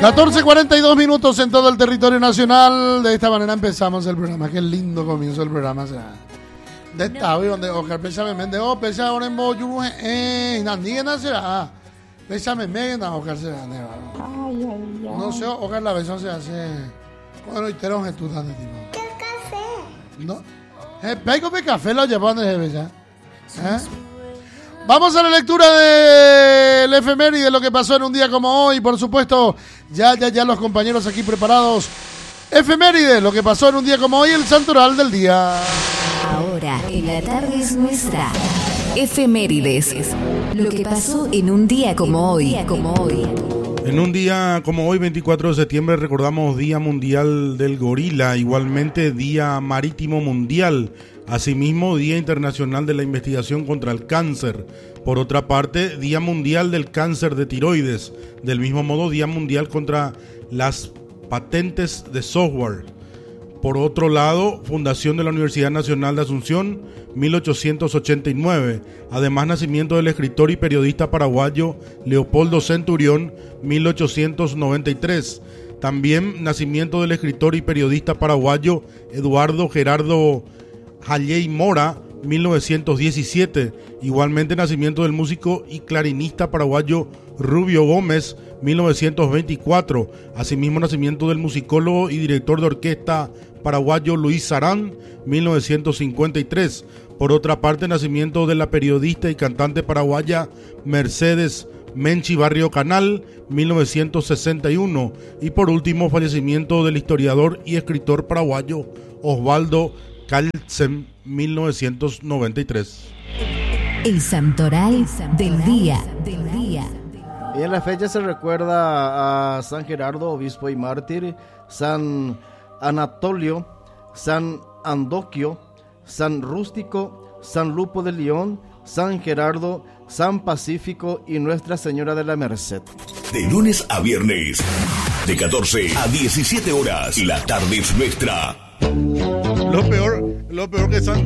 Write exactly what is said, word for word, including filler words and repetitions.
catorce cuarenta y dos minutos en todo el territorio nacional. De esta manera empezamos el programa. Qué lindo comienzo el programa será. De esta hoy donde Oscar Pésame Mende, oh, Pésame ahora en Boyu, eh, nadie nacerá. Pésame Mende, Oscar será. Ay, ay, ay. No sé, Oscar la versión se hace. Bueno, y te lo que tú estás de tipo. ¿Qué café? No. Eh, pego de café lo llevó Andrés Bella. ¿Eh? Vamos a la lectura del efeméride de lo que pasó en un día como hoy. Por supuesto, ya, ya, ya los compañeros aquí preparados. Efeméride, lo que pasó en un día como hoy, el santoral del día. Ahora, en la tarde es nuestra. Efemérides. Lo que pasó en un día como hoy. Como hoy. En un día como hoy, veinticuatro de septiembre, recordamos Día Mundial del Gorila, igualmente Día Marítimo Mundial, asimismo Día Internacional de la Investigación contra el Cáncer. Por otra parte, Día Mundial del Cáncer de Tiroides, del mismo modo Día Mundial contra las patentes de software. Por otro lado, fundación de la Universidad Nacional de Asunción, mil ochocientos ochenta y nueve. Además, nacimiento del escritor y periodista paraguayo Leopoldo Centurión, mil ochocientos noventa y tres. También nacimiento del escritor y periodista paraguayo Eduardo Gerardo Halley Mora, mil novecientos diecisiete. Igualmente nacimiento del músico y clarinista paraguayo Rubio Gómez, mil novecientos veinticuatro. Asimismo nacimiento del musicólogo y director de orquesta paraguayo Luis Sarán, mil novecientos cincuenta y tres. Por otra parte, nacimiento de la periodista y cantante paraguaya Mercedes Menchi Barrio Canal, mil novecientos sesenta y uno. Y por último, fallecimiento del historiador y escritor paraguayo Osvaldo Calcem, mil novecientos noventa y tres. El santoral del día. Del día. Y en la fecha se recuerda a San Gerardo, obispo y mártir, San Anatolio, San Andoquio, San Rústico, San Lupo de León, San Gerardo, San Pacífico y Nuestra Señora de la Merced. De lunes a viernes, de catorce a diecisiete horas, la tarde es nuestra. Lo peor, lo peor que San